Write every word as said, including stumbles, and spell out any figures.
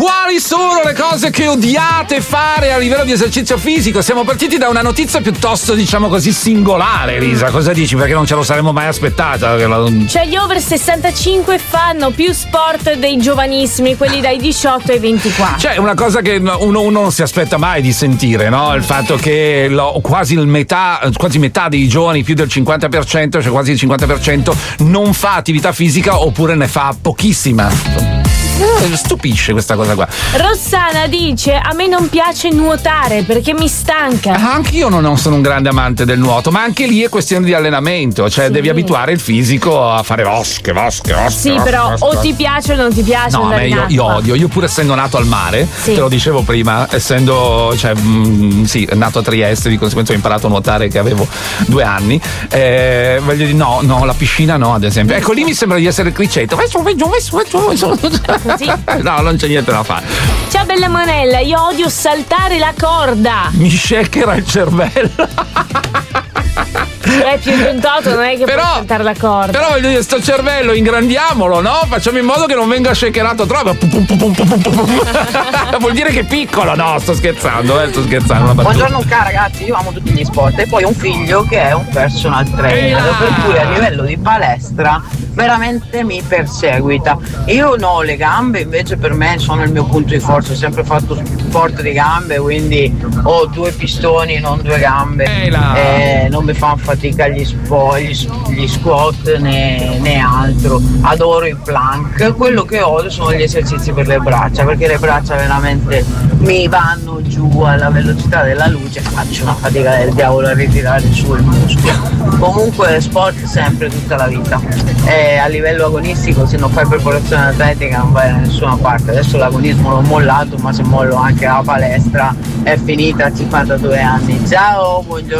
Quali sono le cose che odiate fare a livello di esercizio fisico? Siamo partiti da una notizia piuttosto, diciamo così, singolare, Elisa. Cosa dici? Perché non ce lo saremmo mai aspettata. Cioè, gli over sessantacinque fanno più sport dei giovanissimi, quelli dai diciotto ai ventiquattro. Cioè, una cosa che uno, uno non si aspetta mai di sentire, no? Il fatto che lo, quasi il metà, quasi metà dei giovani, più del cinquanta per cento, cioè quasi il cinquanta per cento, non fa attività fisica oppure ne fa pochissima. Eh, stupisce questa cosa qua. Rossana dice: a me non piace nuotare perché mi stanca. Ah, anche io non sono un grande amante del nuoto, ma anche lì è questione di allenamento, cioè sì. Devi abituare il fisico a fare vasche, vasche, vasche. Sì, vasche, però vasche, o vasche. ti piace o non ti piace. No, a me io, io odio, io pur essendo nato al mare, sì. Te lo dicevo prima, essendo, cioè, mh, sì, nato a Trieste, di conseguenza ho imparato a nuotare che avevo due anni. Eh, voglio dire, no, no, la piscina no, ad esempio. Ecco, lì mi sembra di essere il Criceto. Vai su, vai giù, vai su, vai giù, vai su. Così. No, non c'è niente da fare. Ciao bella Manella, io odio saltare la corda. Mi shakera il cervello. È più di un toto, non è che però, puoi saltare la corda. Però voglio dire, sto cervello ingrandiamolo, no? Facciamo in modo che non venga shakerato troppo. Vuol dire che è piccolo. No, sto scherzando, eh, sto scherzando. Buongiorno cara ragazzi, io amo tutti gli sport e poi ho un figlio che è un personal trainer, Ehi per cui a livello di palestra veramente mi perseguita. Io no, le gambe invece per me sono il mio punto di forza, ho sempre fatto sport di gambe, quindi ho due pistoni, non due gambe, e non mi fanno fatica gli, spo, gli, gli squat né, né altro. Adoro il plank, quello che odio sono gli esercizi per le braccia, perché le braccia veramente mi vanno giù alla velocità della luce, faccio una fatica del diavolo a ritirare su il muscolo. Comunque sport sempre, tutta la vita. E a livello agonistico, se non fai preparazione atletica non vai da nessuna parte. Adesso l'agonismo l'ho mollato, ma se mollo anche la palestra è finita a cinquantadue anni. Ciao, buongiorno.